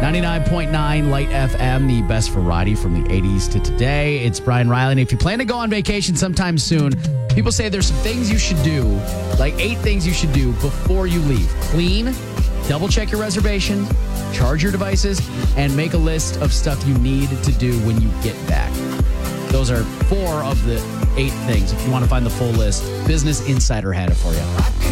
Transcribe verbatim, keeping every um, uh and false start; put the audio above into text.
ninety-nine point nine Light F M, the best variety from the eighties to today. It's Brian Riley. And if you plan to go on vacation sometime soon, people say there's some things you should do, like eight things you should do before you leave. Clean, double check your reservation, charge your devices, and make a list of stuff you need to do when you get back. Those are four of the eight things. If you want to find the full list, Business Insider had it for you.